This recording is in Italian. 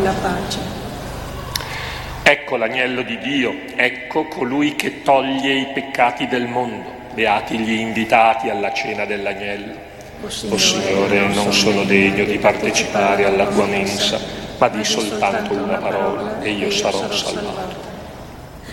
la pace. Ecco l'agnello di Dio, ecco colui che toglie i peccati del mondo. Beati gli invitati alla cena dell'agnello. O Signore, non sono degno di partecipare alla tua mensa, ma di soltanto una parola e io sarò salvato.